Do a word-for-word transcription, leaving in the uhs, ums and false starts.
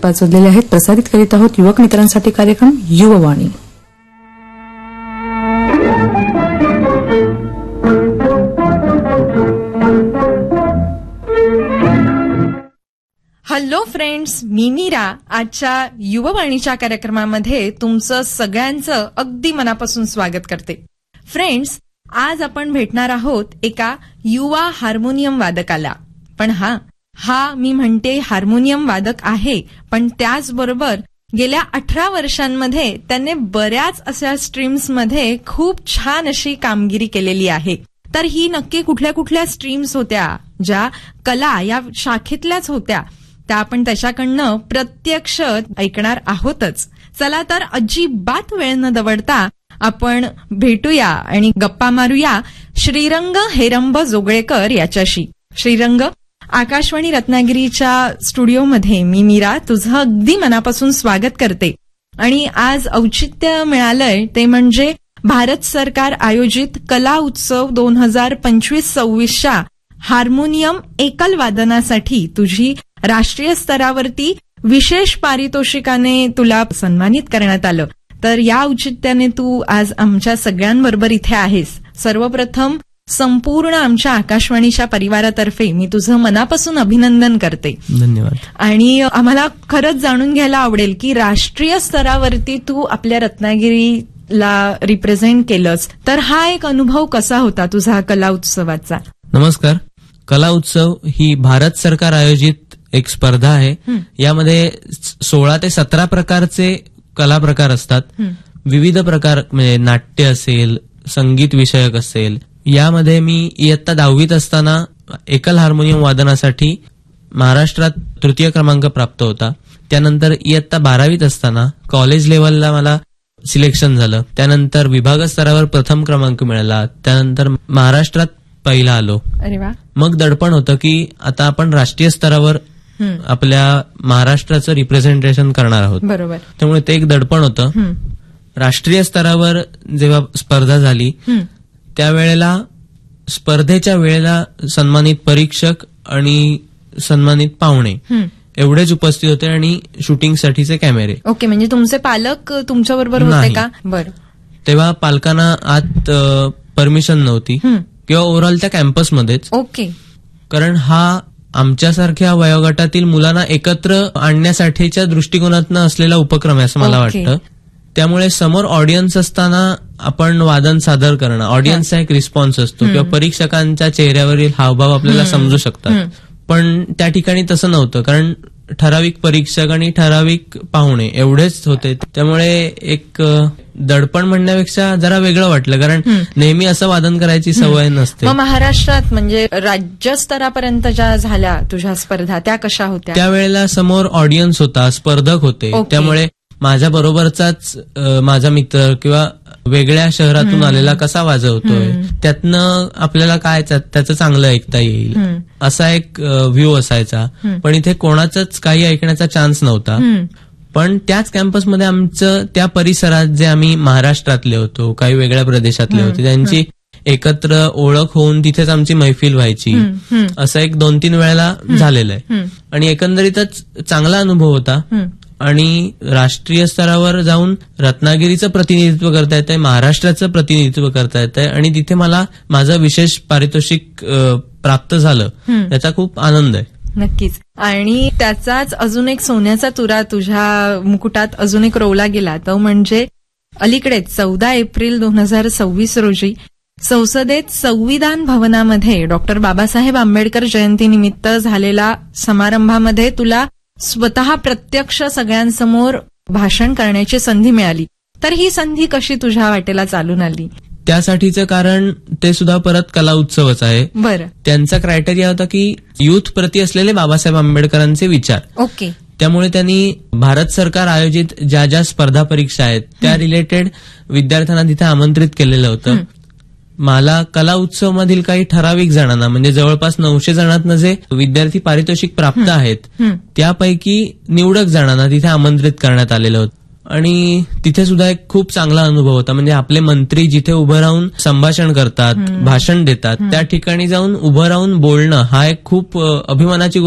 साडेपाच वाजलेले आहेत. प्रसारित करीत आहोत युवक मित्रांसाठी कार्यक्रम युववाणी. हॅलो फ्रेंड्स, मी मीरा. आजच्या युववाणीच्या कार्यक्रमामध्ये तुमचं सगळ्यांचं अगदी मनापासून स्वागत करते. फ्रेंड्स, आज आपण भेटणार आहोत एका युवा हार्मोनियम वादकाला. पण हा हा मी म्हणते हार्मोनियम वादक आहे, पण त्याचबरोबर गेल्या अठरा वर्षांमध्ये त्याने बऱ्याच अशा स्ट्रीम्समध्ये खूप छान अशी कामगिरी केलेली आहे. तर ही नक्की कुठल्या कुठल्या स्ट्रीम्स होत्या, ज्या कला या शाखेतल्याच होत्या, त्या आपण त्याच्याकडनं प्रत्यक्ष ऐकणार आहोतच. चला तर अजिबात वेळ न दवडता आपण भेटूया आणि गप्पा मारूया श्रीरंग हेरंब जोगळेकर याच्याशी. श्रीरंग, आकाशवाणी रत्नागिरीच्या स्टुडिओमध्ये मी मीरा तुझं अगदी मनापासून स्वागत करते. आणि आज औचित्य मिळालंय ते म्हणजे भारत सरकार आयोजित कला उत्सव दोन हजार पंचवीस सव्वीसच्या हार्मोनियम एकल वादनासाठी तुझी राष्ट्रीय स्तरावरती विशेष पारितोषिकाने तुला सन्मानित करण्यात आलं. तर या औचित्याने तू आज आमच्या सगळ्यांबरोबर इथे आहेस. सर्वप्रथम संपूर्ण आमच्या आकाशवाणीच्या परिवारातर्फे मी तुझं मनापासून अभिनंदन करते. धन्यवाद. आणि आम्हाला खरंच जाणून घ्यायला आवडेल की राष्ट्रीय स्तरावरती तू आपल्या रत्नागिरीला रिप्रेझेंट केलंस, तर हा एक अनुभव कसा होता तुझा कला उत्सवाचा? नमस्कार. कला उत्सव ही भारत सरकार आयोजित एक स्पर्धा आहे. यामध्ये सोळा ते सतरा प्रकारचे कला प्रकार असतात. विविध प्रकार म्हणजे नाट्य असेल, संगीत विषयक असेल. यामध्ये मी इयत्ता दहावीत असताना एकल हार्मोनियम वादनासाठी महाराष्ट्रात तृतीय क्रमांक प्राप्त होता. त्यानंतर इयत्ता बारावीत असताना कॉलेज लेव्हलला मला सिलेक्शन झालं. त्यानंतर विभाग स्तरावर प्रथम क्रमांक मिळाला. त्यानंतर महाराष्ट्रात पहिला आलो. अरे वा. मग दडपण होतं की आता आपण राष्ट्रीय स्तरावर आपल्या महाराष्ट्राचं रिप्रेझेंटेशन करणार आहोत. बरोबर. त्यामुळे ते एक दडपण होतं. राष्ट्रीय स्तरावर जेव्हा स्पर्धा झाली त्यावेळेला स्पर्धेच्या वेळेला सन्मानित परीक्षक आणि सन्मानित पाहुणे एवढेच उपस्थित होते आणि शूटिंगसाठीचे कॅमेरे. ओके, म्हणजे तुमचे पालक तुमच्या बरोबर होते का? बरं. तेव्हा पालकांना आत परमिशन नव्हती किंवा ओव्हरऑल त्या कॅम्पसमध्येच. ओके. कारण हा आमच्यासारख्या वयोगटातील मुलांना एकत्र आणण्यासाठीच्या दृष्टिकोनातनं असलेला उपक्रम आहे असं मला वाटतं. त्यामुळे समोर ऑडियन्स असताना आपण वादन सादर करणं, ऑडियन्सचा एक रिस्पॉन्स असतो किंवा परीक्षकांच्या चेहऱ्यावरील हावभाव आपल्याला समजू शकतात. पण त्या ठिकाणी तसं नव्हतं, कारण ठराविक परीक्षक आणि ठराविक पाहुणे एवढेच होते. त्यामुळे एक दडपण म्हणण्यापेक्षा जरा वेगळं वाटलं, कारण नेहमी असं वादन करायची सवय नसते. मग महाराष्ट्रात म्हणजे राज्यस्तरापर्यंत ज्या झाल्या तुझ्या स्पर्धा त्या कशा होत्या? त्यावेळेला समोर ऑडियन्स होता, स्पर्धक होते. त्यामुळे माझ्या बरोबरचाच माझा मित्र किंवा वेगळ्या शहरातून आलेला कसा वाजवतोय त्यातनं आपल्याला काय त्याचं चांगलं ऐकता येईल असा एक व्ह्यू असायचा. पण इथे कोणाचाच काही ऐकण्याचा चान्स नव्हता. पण त्याच कॅम्पसमध्ये आमचं त्या परिसरात जे आम्ही महाराष्ट्रातले होतो, काही वेगळ्या प्रदेशातले होते, त्यांची एकत्र ओळख होऊन तिथेच आमची मैफिल व्हायची. असं एक दोन तीन वेळेला झालेलं आहे. आणि एकंदरीतच चांगला अनुभव होता. आणि राष्ट्रीय स्तरावर जाऊन रत्नागिरीचं प्रतिनिधित्व करता येतंय, महाराष्ट्राचं प्रतिनिधित्व करता येतंय आणि तिथे मला माझं विशेष पारितोषिक प्राप्त झालं, त्याचा खूप आनंद आहे. नक्कीच. आणि त्याचाच अजून एक सोन्याचा तुरा तुझ्या मुकुटात अजून एक रोवला गेला, तो म्हणजे अलीकडेच चौदा एप्रिल दोन हजार सव्वीस रोजी संसदेत संविधान भवनामध्ये डॉक्टर बाबासाहेब आंबेडकर जयंतीनिमित्त झालेल्या समारंभामध्ये तुला स्वतः प्रत्यक्ष सगळ्यांसमोर भाषण करण्याची संधी मिळाली. तर ही संधी कशी तुझ्या वाटेला चालून आली? त्यासाठीचं कारण ते सुद्धा परत कला उत्सवच आहे. बरं. त्यांचा क्रायटेरिया होता की युथ प्रती असलेले बाबासाहेब आंबेडकरांचे विचार. ओके. त्यामुळे त्यांनी भारत सरकार आयोजित ज्या ज्या स्पर्धा परीक्षा आहेत त्या रिलेटेड विद्यार्थ्यांना तिथे आमंत्रित केलेलं होतं. मला कला उत्सव मधील काही ठराविक जणांना म्हणजे जवळपास नऊशे जणांना जे विद्यार्थी पारितोषिक प्राप्त आहेत त्यापैकी निवडक जणांना तिथे आमंत्रित करण्यात आलेलं होतं. आणि तिथे सुद्धा एक खूप चांगला अनुभव होता. म्हणजे आपले मंत्री जिथे उभं राहून संभाषण करतात, भाषण देतात, त्या ठिकाणी जाऊन उभं राहून बोलणं हा एक खूप अभिमानाची